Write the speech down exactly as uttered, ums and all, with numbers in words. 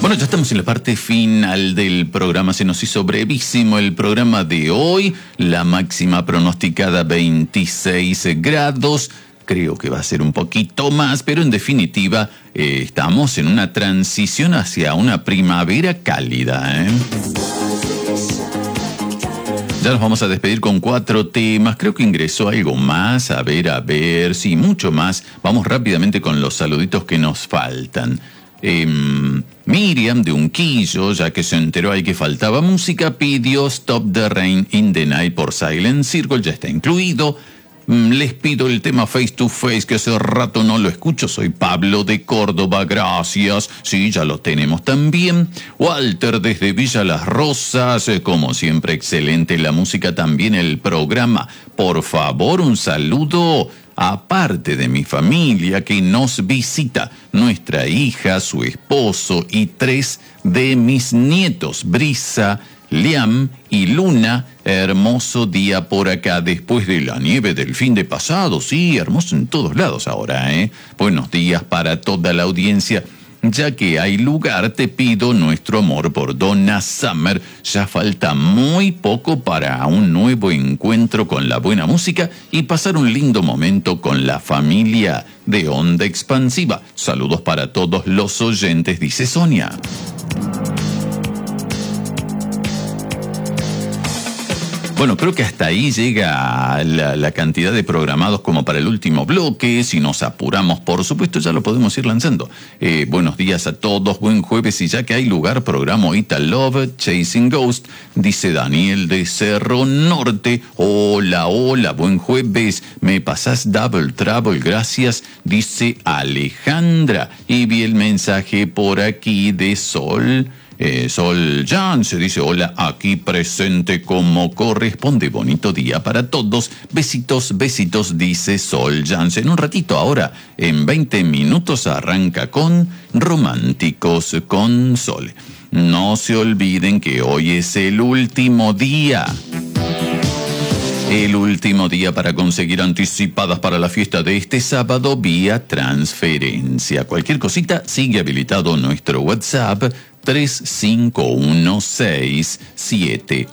Bueno, ya estamos en la parte final del programa. Se nos hizo brevísimo el programa de hoy. La máxima pronosticada veintiséis grados. Creo que va a ser un poquito más, pero en definitiva eh, estamos en una transición hacia una primavera cálida, ¿eh? Ya nos vamos a despedir con cuatro temas. Creo que ingresó algo más. A ver, a ver. Sí, mucho más. Vamos rápidamente con los saluditos que nos faltan. Eh, Miriam de Unquillo, ya que se enteró ahí que faltaba música, pidió Stop the Rain in the Night por Silent Circle. Ya está incluido. Les pido el tema Face to Face, que hace rato no lo escucho. Soy Pablo de Córdoba, gracias. Sí, ya lo tenemos también. Walter desde Villa Las Rosas, como siempre, excelente la música, también el programa. Por favor, un saludo aparte de mi familia que nos visita, nuestra hija, su esposo y tres de mis nietos, Brisa, Liam y Luna. Hermoso día por acá después de la nieve del fin de pasado. Sí, hermoso en todos lados ahora, ¿eh? Buenos días para toda la audiencia. Ya que hay lugar, te pido nuestro amor por Donna Summer. Ya falta muy poco para un nuevo encuentro con la buena música y pasar un lindo momento con la familia de Onda Expansiva. Saludos para todos los oyentes, dice Sonia. Bueno, creo que hasta ahí llega la, la cantidad de programados como para el último bloque. Si nos apuramos, por supuesto, ya lo podemos ir lanzando. Eh, buenos días a todos, buen jueves. Y ya que hay lugar, programa Ital Love, Chasing Ghost, dice Daniel de Cerro Norte. Hola, hola, buen jueves. Me pasás Double Trouble, gracias, dice Alejandra. Y vi el mensaje por aquí de Sol. Eh, Sol Jan se dice hola, aquí presente como corresponde. Bonito día para todos. Besitos, besitos, dice Sol Jan. En un ratito ahora, en veinte minutos, arranca con Románticos con Sol. No se olviden que hoy es el último día. El último día para conseguir anticipadas para la fiesta de este sábado vía transferencia. Cualquier cosita, sigue habilitado nuestro WhatsApp tres cinco uno seis siete